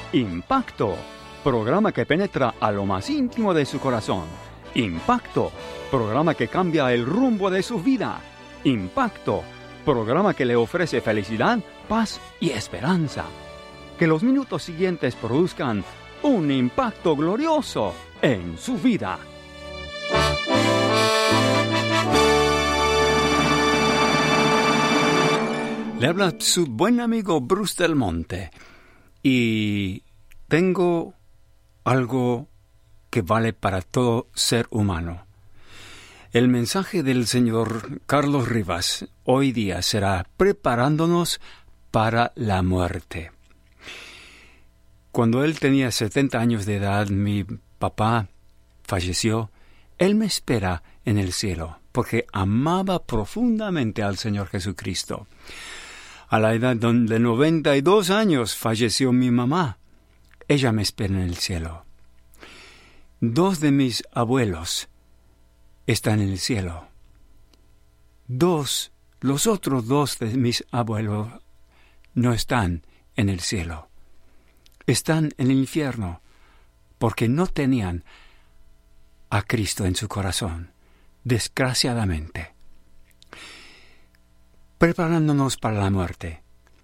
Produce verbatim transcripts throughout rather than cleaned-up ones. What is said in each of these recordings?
Impacto, programa que penetra a lo más íntimo de su corazón. Impacto, programa que cambia el rumbo de su vida. Impacto, programa que le ofrece felicidad, paz y esperanza. Que los minutos siguientes produzcan un impacto glorioso en su vida. Le habla su buen amigo Bruce Del Monte y tengo algo que vale para todo ser humano. El mensaje del señor Carlos Rivas hoy día será preparándonos para la muerte. Cuando él tenía setenta años de edad, mi papá falleció. Él me espera en el cielo porque amaba profundamente al Señor Jesucristo. A la edad de noventa y dos años falleció mi mamá. Ella me espera en el cielo. Dos de mis abuelos están en el cielo. Dos, los otros dos de mis abuelos no están en el cielo. Están en el infierno porque no tenían a Cristo en su corazón, desgraciadamente. Preparándonos para la muerte.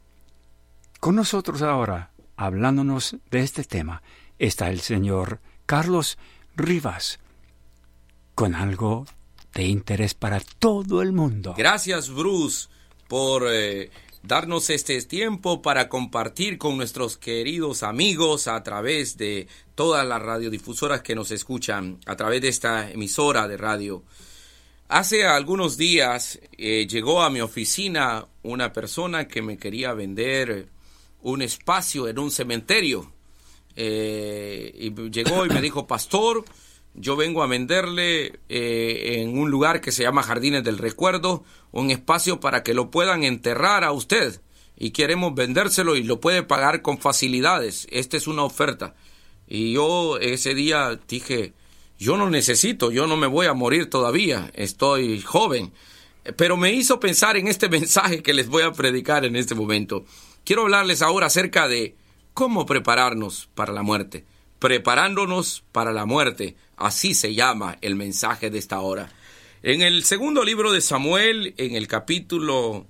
Con nosotros ahora, hablándonos de este tema, está el señor Carlos Rivas, con algo de interés para todo el mundo. Gracias, Bruce, por eh, darnos este tiempo para compartir con nuestros queridos amigos a través de todas las radiodifusoras que nos escuchan, a través de esta emisora de radio. Hace algunos días eh, llegó a mi oficina una persona que me quería vender un espacio en un cementerio. Eh, y llegó y me dijo: pastor, yo vengo a venderle eh, en un lugar que se llama Jardines del Recuerdo un espacio para que lo puedan enterrar a usted. Y queremos vendérselo y lo puede pagar con facilidades. Esta es una oferta. Y yo ese día dije: yo no necesito, yo no me voy a morir todavía, estoy joven. Pero me hizo pensar en este mensaje que les voy a predicar en este momento. Quiero hablarles ahora acerca de cómo prepararnos para la muerte. Preparándonos para la muerte, así se llama el mensaje de esta hora. En el segundo libro de Samuel, en el capítulo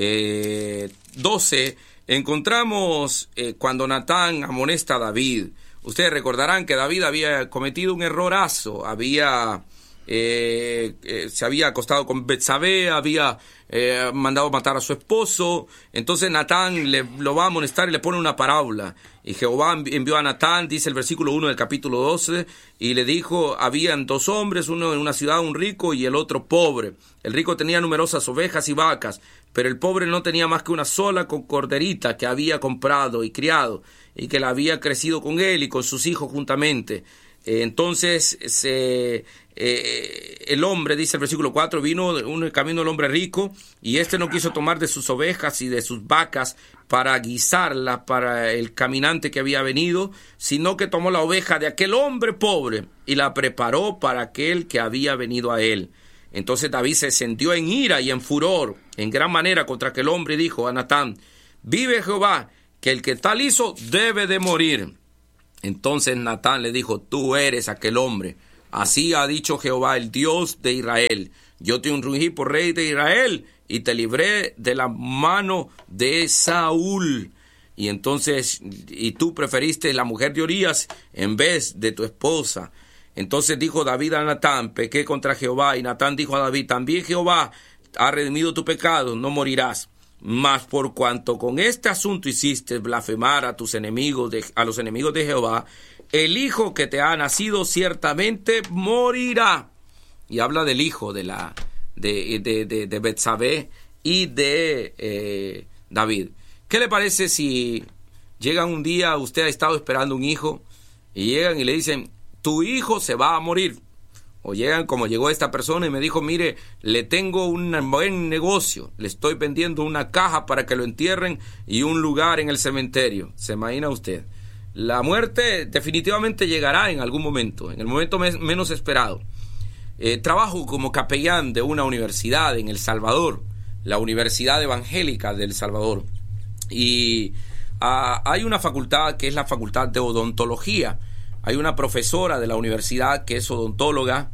eh, doce, encontramos eh, cuando Natán amonesta a David. Ustedes recordarán que David había cometido un errorazo, había eh, eh, se había acostado con Betsabé, había eh, mandado matar a su esposo. Entonces Natán le, lo va a amonestar y le pone una parábola. Y Jehová envió a Natán, dice el versículo uno del capítulo doce, y le dijo: habían dos hombres, uno en una ciudad, un rico, y el otro pobre. El rico tenía numerosas ovejas y vacas, pero el pobre no tenía más que una sola corderita que había comprado y criado, y que la había crecido con él y con sus hijos juntamente. Eh, entonces se, eh, el hombre, dice el versículo cuatro, vino un camino el hombre rico, y éste no quiso tomar de sus ovejas y de sus vacas para guisarlas para el caminante que había venido, sino que tomó la oveja de aquel hombre pobre y la preparó para aquel que había venido a él. Entonces David se encendió en ira y en furor, en gran manera, contra aquel hombre, y dijo a Natán: vive Jehová, que el que tal hizo debe de morir. Entonces Natán le dijo: tú eres aquel hombre. Así ha dicho Jehová, el Dios de Israel: yo te ungí por rey de Israel y te libré de la mano de Saúl. Y entonces, y tú preferiste la mujer de Urías en vez de tu esposa. Entonces dijo David a Natán: pequé contra Jehová. Y Natán dijo a David: también Jehová ha redimido tu pecado, no morirás. Mas por cuanto con este asunto hiciste blasfemar a tus enemigos, de, a los enemigos de Jehová, el hijo que te ha nacido ciertamente morirá. Y habla del hijo de la de de de, de Betsabé y de eh, David. ¿Qué le parece si llegan un día, usted ha estado esperando un hijo, y llegan y le dicen: tu hijo se va a morir? O llegan como llegó esta persona y me dijo: mire, le tengo un buen negocio, le estoy vendiendo una caja para que lo entierren y un lugar en el cementerio. ¿Se imagina usted? La muerte definitivamente llegará en algún momento, en el momento me- menos esperado. Eh, trabajo como capellán de una universidad en El Salvador, la Universidad Evangélica de El Salvador. Y uh, hay una facultad que es la facultad de odontología. Hay una profesora de la universidad que es odontóloga,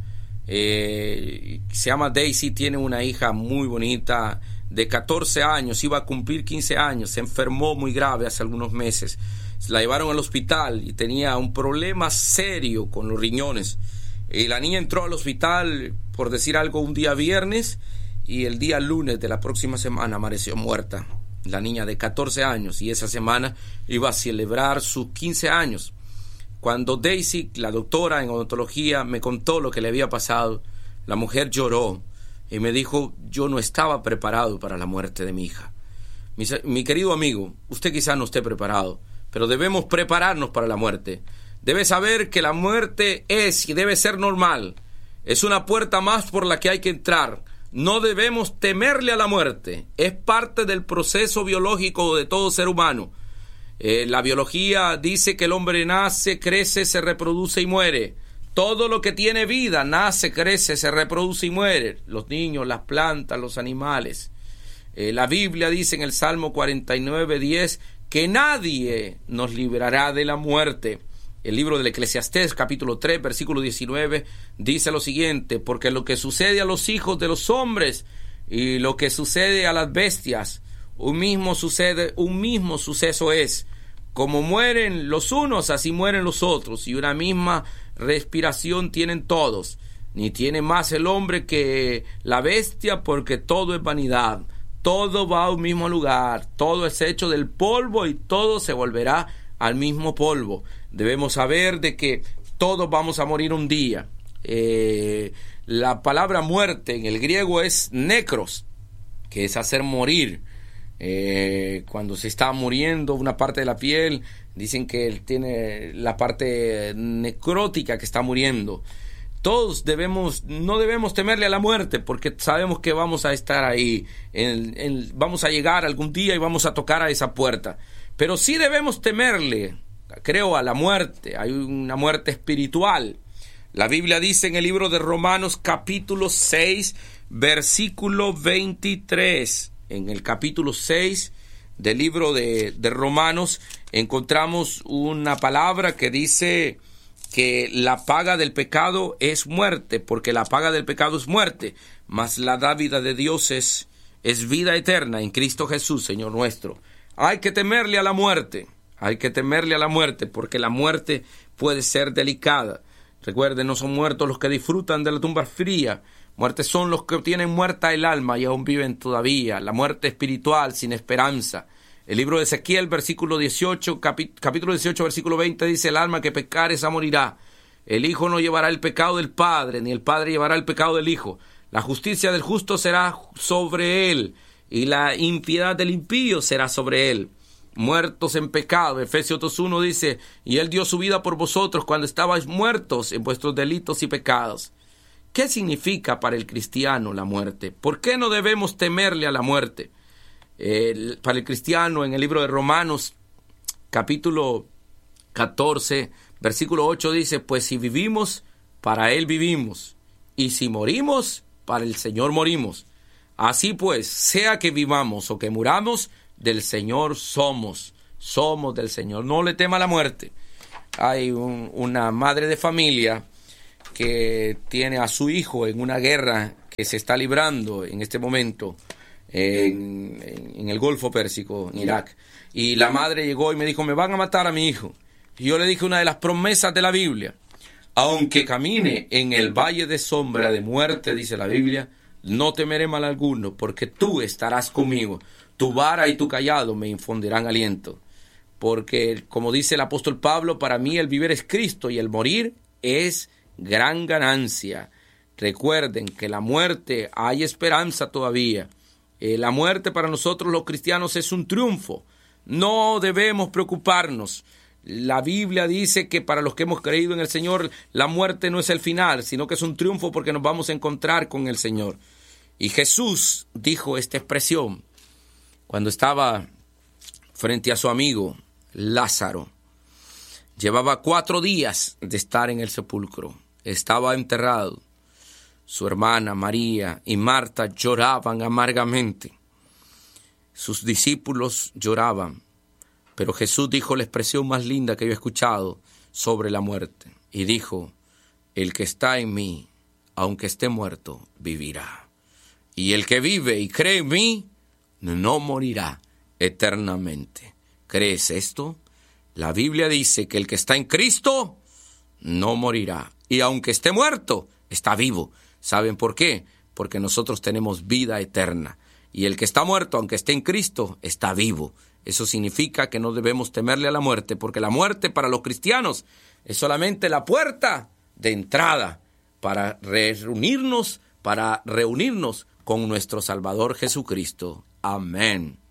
eh, se llama Daisy, tiene una hija muy bonita de catorce años, iba a cumplir quince años, se enfermó muy grave hace algunos meses. La llevaron al hospital y tenía un problema serio con los riñones. Y la niña entró al hospital, por decir algo, un día viernes, y el día lunes de la próxima semana amaneció muerta. La niña de catorce años, y esa semana iba a celebrar sus quince años. Cuando Daisy, la doctora en odontología, me contó lo que le había pasado, la mujer lloró y me dijo: yo no estaba preparado para la muerte de mi hija. Mi, mi querido amigo, usted quizás no esté preparado, pero debemos prepararnos para la muerte. Debe saber que la muerte es y debe ser normal. Es una puerta más por la que hay que entrar. No debemos temerle a la muerte. Es parte del proceso biológico de todo ser humano. Eh, la biología dice que el hombre nace, crece, se reproduce y muere. Todo lo que tiene vida nace, crece, se reproduce y muere. Los niños, las plantas, los animales. Eh, la Biblia dice en el Salmo cuarenta y nueve, diez que nadie nos librará de la muerte. El libro del Eclesiastés, capítulo tres, versículo diecinueve, dice lo siguiente: porque lo que sucede a los hijos de los hombres y lo que sucede a las bestias, un mismo sucede, un mismo suceso es. Como mueren los unos, así mueren los otros, y una misma respiración tienen todos. Ni tiene más el hombre que la bestia, porque todo es vanidad. Todo va a un mismo lugar, todo es hecho del polvo y todo se volverá al mismo polvo. Debemos saber de que todos vamos a morir un día. Eh, la palabra muerte en el griego es necros, que es hacer morir. Eh, cuando se está muriendo una parte de la piel, dicen que él tiene la parte necrótica que está muriendo. Todos debemos, no debemos temerle a la muerte, porque sabemos que vamos a estar ahí, en, en, vamos a llegar algún día y vamos a tocar a esa puerta. Pero sí debemos temerle, creo, a la muerte. Hay una muerte espiritual. La Biblia dice en el libro de Romanos capítulo seis, versículo veintitrés. En el capítulo seis del libro de, de Romanos encontramos una palabra que dice que la paga del pecado es muerte, porque la paga del pecado es muerte, mas la dádiva de Dios es, es vida eterna en Cristo Jesús, Señor nuestro. Hay que temerle a la muerte, hay que temerle a la muerte, porque la muerte puede ser delicada. Recuerden, no son muertos los que disfrutan de la tumba fría, muertes son los que tienen muerta el alma y aún viven todavía, la muerte espiritual sin esperanza. El libro de Ezequiel, versículo dieciocho, capi, capítulo dieciocho, versículo veinte, dice: el alma que pecare, esa morirá. El hijo no llevará el pecado del padre, ni el padre llevará el pecado del hijo. La justicia del justo será sobre él, y la impiedad del impío será sobre él. Muertos en pecado, Efesios dos uno dice: y él dio su vida por vosotros cuando estabais muertos en vuestros delitos y pecados. ¿Qué significa para el cristiano la muerte? ¿Por qué no debemos temerle a la muerte? Eh, para el cristiano, en el libro de Romanos, capítulo catorce, versículo ocho dice: pues si vivimos, para él vivimos, y si morimos, para el Señor morimos. Así pues, sea que vivamos o que muramos, del Señor somos, somos del Señor. No le tema la muerte. Hay un, una madre de familia que tiene a su hijo en una guerra que se está librando en este momento en, en, en el Golfo Pérsico, en Irak. Y la madre llegó y me dijo: me van a matar a mi hijo. Y yo le dije una de las promesas de la Biblia: aunque camine en el valle de sombra de muerte, dice la Biblia, no temeré mal alguno, porque tú estarás conmigo. Tu vara y tu cayado me infundirán aliento. Porque, como dice el apóstol Pablo, para mí el vivir es Cristo y el morir es gran ganancia. Recuerden que la muerte, hay esperanza todavía. Eh, la muerte para nosotros los cristianos es un triunfo. No debemos preocuparnos. La Biblia dice que para los que hemos creído en el Señor, la muerte no es el final, sino que es un triunfo porque nos vamos a encontrar con el Señor. Y Jesús dijo esta expresión cuando estaba frente a su amigo Lázaro. Llevaba cuatro días de estar en el sepulcro. Estaba enterrado. Su hermana María y Marta lloraban amargamente. Sus discípulos lloraban. Pero Jesús dijo la expresión más linda que yo he escuchado sobre la muerte. Y dijo, el que está en mí, aunque esté muerto, vivirá. Y el que vive y cree en mí, no morirá eternamente. ¿Crees esto? La Biblia dice que el que está en Cristo no morirá. Y aunque esté muerto, está vivo. ¿Saben por qué? Porque nosotros tenemos vida eterna. Y el que está muerto, aunque esté en Cristo, está vivo. Eso significa que no debemos temerle a la muerte, porque la muerte para los cristianos es solamente la puerta de entrada para reunirnos, para reunirnos con nuestro Salvador Jesucristo. Amén.